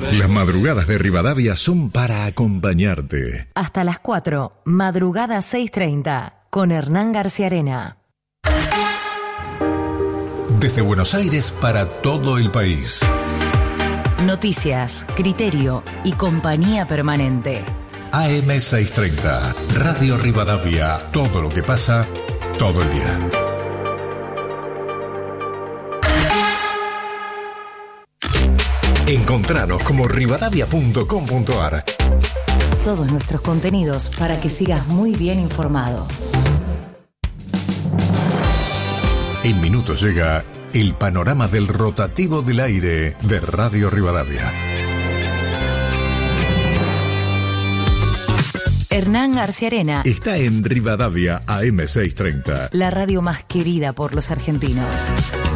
Las madrugadas de Rivadavia son para acompañarte. Hasta las 4, madrugada 6:30, con Hernán García Arena. Desde Buenos Aires para todo el país. Noticias, criterio y compañía permanente. AM630, Radio Rivadavia. Todo lo que pasa, todo el día. Encontranos como rivadavia.com.ar. Todos nuestros contenidos para que sigas muy bien informado. En minutos llega el panorama del rotativo del aire de Radio Rivadavia. Hernán García Arena está en Rivadavia AM630. La radio más querida por los argentinos.